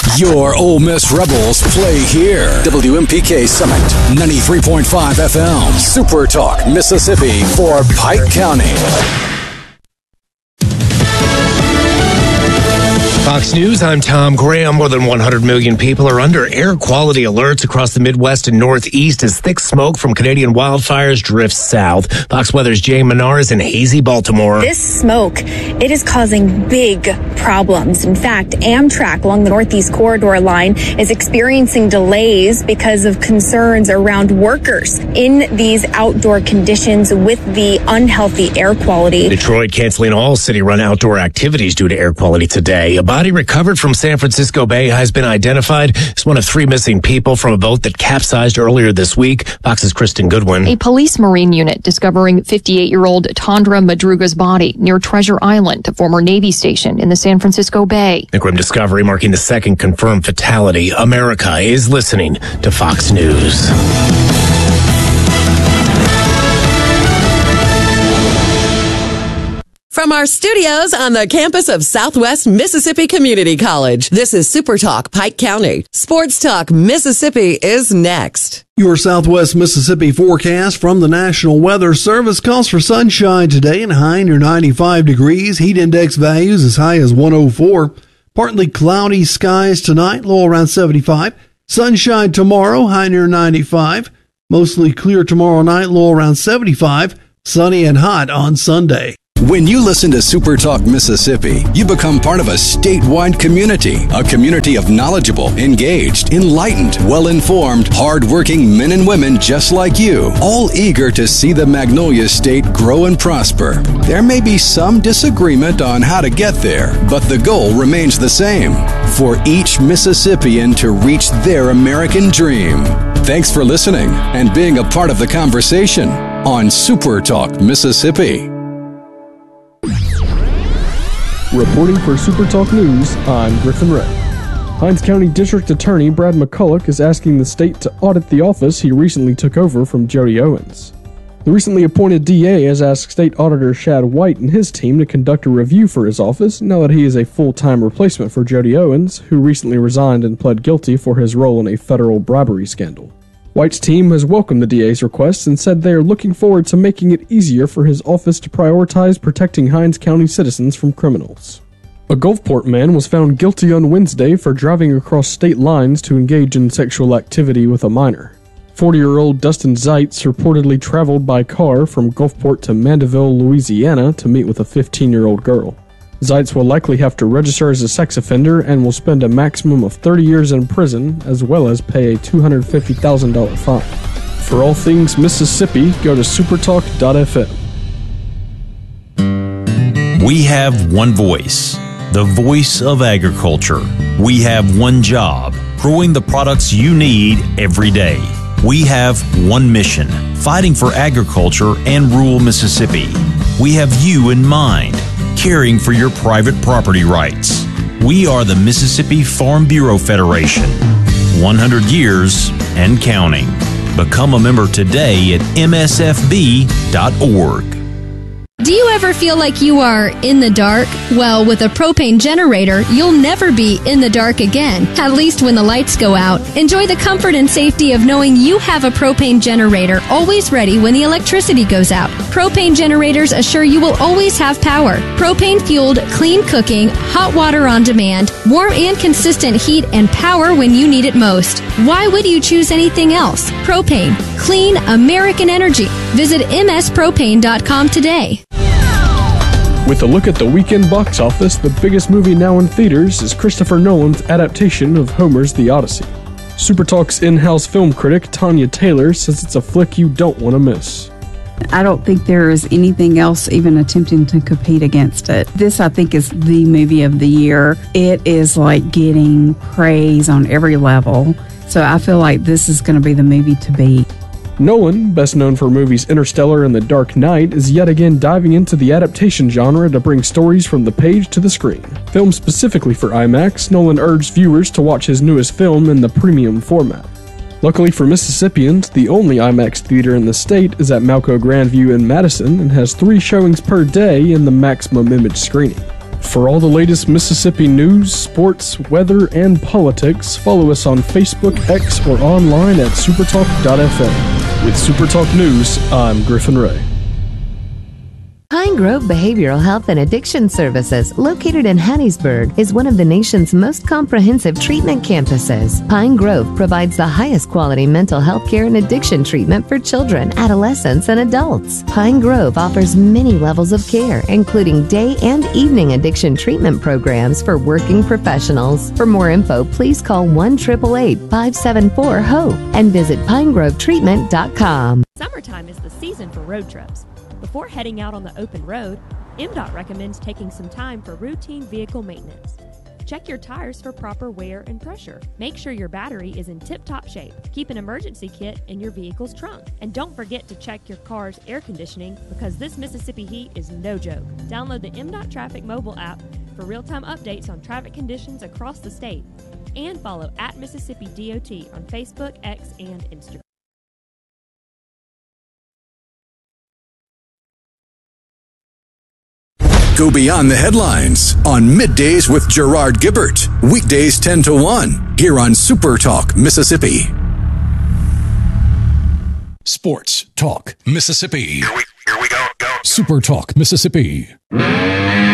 Your Ole Miss Rebels play here. WMPK Summit, 93.5 FM. Super Talk, Mississippi for Pike County. Fox News, I'm Tom Graham. More than 100 million people are under air quality alerts across the Midwest and Northeast as thick smoke from Canadian wildfires drifts south. Fox Weather's Jay Menard in hazy Baltimore. This smoke, it is causing big problems. In fact, Amtrak along the Northeast Corridor line is experiencing delays because of concerns around workers in these outdoor conditions with the unhealthy air quality. Detroit canceling all city-run outdoor activities due to air quality today. A body recovered from San Francisco Bay has been identified as one of 3 missing people from a boat that capsized earlier this week. Fox's Kristen Goodwin. A police marine unit discovering 58-year-old Tondra Madruga's body near Treasure Island, a former Navy station in the San Francisco Bay. The grim discovery marking the second confirmed fatality. America is listening to Fox News. From our studios on the campus of Southwest Mississippi Community College, this is Super Talk Pike County. Sports Talk Mississippi is next. Your Southwest Mississippi forecast from the National Weather Service calls for sunshine today and high near 95 degrees. Heat index values as high as 104. Partly cloudy skies tonight, low around 75. Sunshine tomorrow, high near 95. Mostly clear tomorrow night, low around 75. Sunny and hot on Sunday. When you listen to Super Talk Mississippi, you become part of a statewide community, a community of knowledgeable, engaged, enlightened, well-informed, hard-working men and women just like you, all eager to see the Magnolia State grow and prosper. There may be some disagreement on how to get there, but the goal remains the same, for each Mississippian to reach their American dream. Thanks for listening and being a part of the conversation on Super Talk Mississippi. Reporting for Super Talk News, I'm Griffin Ray. Hinds County District Attorney Brad McCulloch is asking the state to audit the office he recently took over from Jody Owens. The recently appointed DA has asked State Auditor Shad White and his team to conduct a review for his office now that he is a full-time replacement for Jody Owens, who recently resigned and pled guilty for his role in a federal bribery scandal. White's team has welcomed the DA's request and said they are looking forward to making it easier for his office to prioritize protecting Hinds County citizens from criminals. A Gulfport man was found guilty on Wednesday for driving across state lines to engage in sexual activity with a minor. 40-year-old Dustin Zeitz reportedly traveled by car from Gulfport to Mandeville, Louisiana to meet with a 15-year-old girl. Zeitz will likely have to register as a sex offender and will spend a maximum of 30 years in prison, as well as pay a $250,000 fine. For all things Mississippi, go to supertalk.fm. We have one voice, the voice of agriculture. We have one job, growing the products you need every day. We have one mission, fighting for agriculture and rural Mississippi. We have you in mind, caring for your private property rights. We are the Mississippi Farm Bureau Federation, 100 years and counting. Become a member today at msfb.org. Do you ever feel like you are in the dark? Well, with a propane generator, you'll never be in the dark again, at least when the lights go out. Enjoy the comfort and safety of knowing you have a propane generator always ready when the electricity goes out. Propane generators assure you will always have power. Propane-fueled, clean cooking, hot water on demand, warm and consistent heat and power when you need it most. Why would you choose anything else? Propane. Clean American energy. Visit mspropane.com today. With a look at the weekend box office, the biggest movie now in theaters is Christopher Nolan's adaptation of Homer's The Odyssey. SuperTalk's in-house film critic Tanya Taylor says it's a flick you don't want to miss. I don't think there is anything else even attempting to compete against it. This, I think, is the movie of the year. It is like getting praise on every level. So I feel like this is going to be the movie to beat. Nolan, best known for movies Interstellar and The Dark Knight, is yet again diving into the adaptation genre to bring stories from the page to the screen. Filmed specifically for IMAX, Nolan urged viewers to watch his newest film in the premium format. Luckily for Mississippians, the only IMAX theater in the state is at Malco Grandview in Madison and has 3 showings per day in the maximum image screening. For all the latest Mississippi news, sports, weather, and politics, follow us on Facebook, X, or online at supertalk.fm. With Supertalk News, I'm Griffin Ray. Pine Grove Behavioral Health and Addiction Services, located in Hattiesburg, is one of the nation's most comprehensive treatment campuses. Pine Grove provides the highest quality mental health care and addiction treatment for children, adolescents, and adults. Pine Grove offers many levels of care, including day and evening addiction treatment programs for working professionals. For more info, please call 1-888-574-HOPE and visit pinegrovetreatment.com. Summertime is the season for road trips. Before heading out on the open road, MDOT recommends taking some time for routine vehicle maintenance. Check your tires for proper wear and pressure. Make sure your battery is in tip-top shape. Keep an emergency kit in your vehicle's trunk. And don't forget to check your car's air conditioning, because this Mississippi heat is no joke. Download the MDOT Traffic mobile app for real-time updates on traffic conditions across the state. And follow @Mississippi DOT on Facebook, X, and Instagram. Go beyond the headlines on Middays with Gerard Gibbert. Weekdays 10 to 1 here on Super Talk Mississippi. Sports Talk Mississippi. Here we go. Super Talk Mississippi.